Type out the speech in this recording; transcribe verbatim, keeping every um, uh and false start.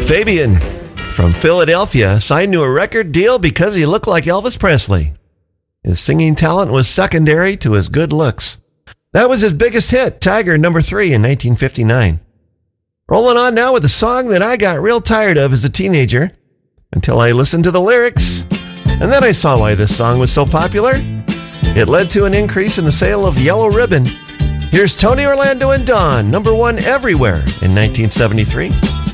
Fabian from Philadelphia signed to a record deal because he looked like Elvis Presley. His singing talent was secondary to his good looks. That was his biggest hit, Tiger number three in nineteen fifty-nine. Rolling on now with a song that I got real tired of as a teenager until I listened to the lyrics, and then I saw why this song was so popular. It led to an increase in the sale of Yellow Ribbon. Here's Tony Orlando and Dawn, number one everywhere in nineteen seventy-three.